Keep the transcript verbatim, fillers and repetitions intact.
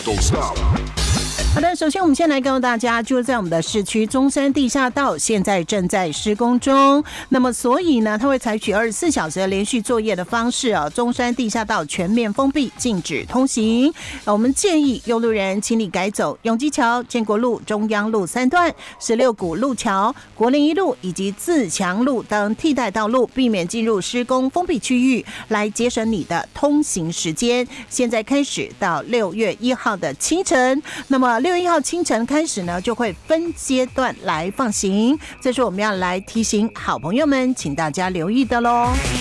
Don't stop。 好的，首先我们先来告诉大家，就是在我们的市区中山地下道现在正在施工中，那么所以呢，它会采取二十四小时的连续作业的方式啊，中山地下道全面封闭，禁止通行。我们建议用路人请你改走永基桥、建国路、中央路三段、十六股路桥、国林一路以及自强路等替代道路，避免进入施工封闭区域，来节省你的通行时间。现在开始到六月一号的清晨，那么六月一号清晨开始呢，就会分阶段来放行，这是我们要来提醒好朋友们，请大家留意的咯。